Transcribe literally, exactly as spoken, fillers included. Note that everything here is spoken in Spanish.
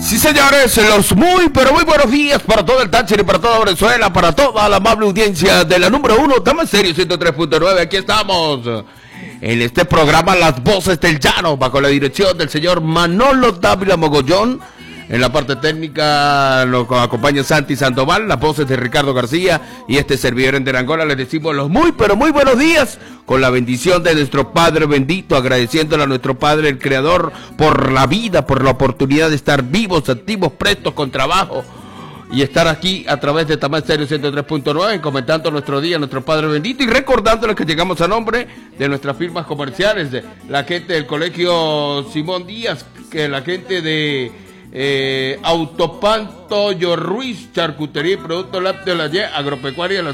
Sí, señores, los muy, pero muy buenos días para todo el Táchira y para toda Venezuela, para toda la amable audiencia de la número uno, Tama Serio ciento tres punto nueve. Aquí estamos en este programa Las Voces del Llano, bajo la dirección del señor Manolo Dávila Mogollón. En la parte técnica nos acompaña Santi Sandoval, las voces de Ricardo García y este servidor en Angola. Les decimos los muy, pero muy buenos días, con la bendición de nuestro Padre bendito, agradeciéndole a nuestro Padre, el Creador, por la vida, por la oportunidad de estar vivos, activos, prestos, con trabajo, y estar aquí a través de Tama Serio ciento tres punto nueve, comentando nuestro día, nuestro Padre bendito, y recordándoles que llegamos a nombre de nuestras firmas comerciales, de la gente del Colegio Simón Díaz, que la gente de Eh, Autopan Toyo Ruiz, Charcutería y Productos Lácteos La Ye, Agropecuaria La